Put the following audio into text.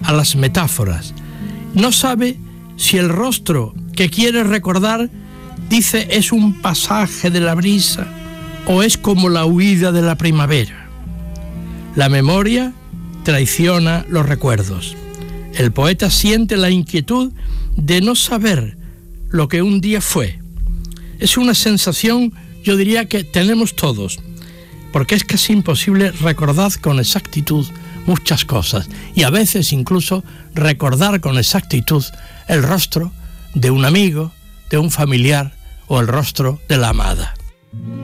a las metáforas. No sabe si el rostro que quiere recordar, dice, es un pasaje de la brisa o es como la huida de la primavera. La memoria traiciona los recuerdos. El poeta siente la inquietud de no saber lo que un día fue. Es una sensación, yo diría, que tenemos todos, porque es casi imposible recordar con exactitud muchas cosas y a veces incluso recordar con exactitud el rostro de un amigo, de un familiar o el rostro de la amada.